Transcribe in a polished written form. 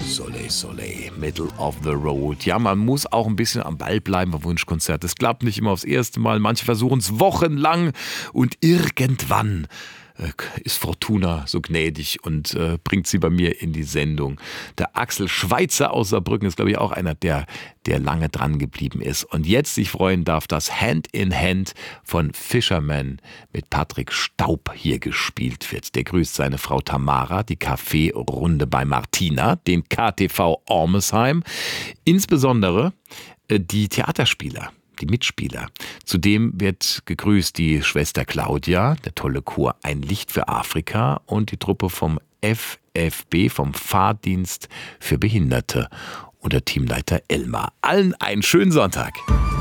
Soleil, Soleil, Middle of the Road. Ja, man muss auch ein bisschen am Ball bleiben beim Wunschkonzert. Es klappt nicht immer aufs erste Mal. Manche versuchen es wochenlang und irgendwann ist Fortuna so gnädig und bringt sie bei mir in die Sendung. Der Axel Schweitzer aus Saarbrücken ist, glaube ich, auch einer, der lange dran geblieben ist. Und jetzt sich freuen darf, dass Hand in Hand von Fisherman mit Patrick Staub hier gespielt wird. Der grüßt seine Frau Tamara, die Kaffeerunde bei Martina, den KTV Ormesheim, insbesondere die Theaterspieler. Die Mitspieler. Zudem wird gegrüßt die Schwester Claudia, der tolle Chor Ein Licht für Afrika und die Truppe vom FFB, vom Fahrdienst für Behinderte und der Teamleiter Elmar. Allen einen schönen Sonntag.